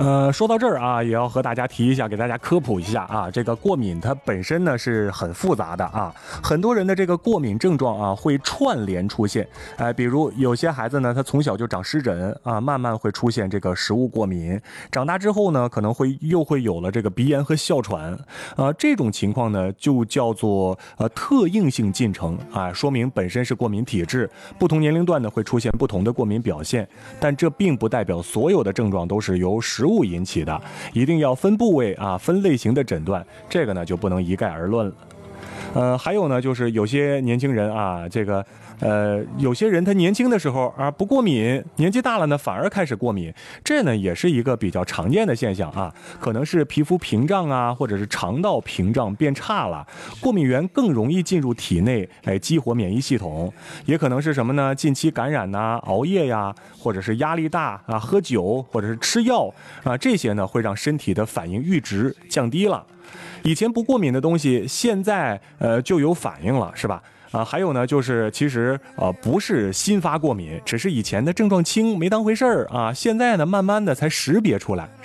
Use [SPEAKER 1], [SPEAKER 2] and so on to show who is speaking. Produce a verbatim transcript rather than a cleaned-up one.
[SPEAKER 1] 呃，说到这儿啊，也要和大家提一下，给大家科普一下啊，这个过敏它本身呢是很复杂的啊，很多人的这个过敏症状啊会串联出现，哎、呃，比如有些孩子呢，他从小就长湿疹啊，慢慢会出现这个食物过敏，长大之后呢，可能会又会有了这个鼻炎和哮喘，啊，这种情况呢就叫做呃特应性进程啊，说明本身是过敏体质，不同年龄段呢会出现不同的过敏表现，但这并不代表所有的症状都是由食物引起的，一定要分部位啊、分类型的诊断，这个呢就不能一概而论了。呃，还有呢，就是有些年轻人啊，这个，呃，有些人他年轻的时候啊不过敏，年纪大了呢反而开始过敏，这呢也是一个比较常见的现象啊，可能是皮肤屏障啊，或者是肠道屏障变差了，过敏源更容易进入体内，哎，激活免疫系统，也可能是什么呢？近期感染呐、熬夜呀，或者是压力大啊、喝酒或者是吃药啊，这些呢会让身体的反应阈值降低了。以前不过敏的东西，现在呃就有反应了，是吧？啊，还有呢，就是其实呃不是新发过敏，只是以前的症状轻没当回事儿啊，现在呢慢慢的才识别出来。